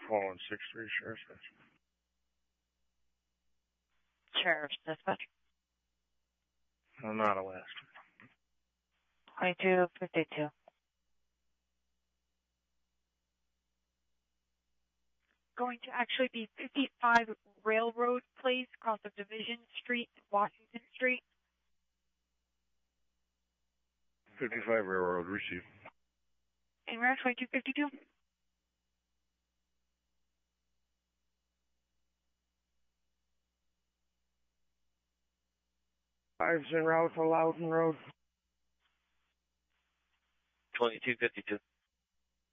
Calling 6-3 Sheriff's Station. Sheriff's Dispatch. I'm out of West. 2252. Going to actually be 55 Railroad Place, across of Division Street, Washington Street. 55 Railroad, receive. Anywhere, 2252. Fives en route for Loudon Road. 2252.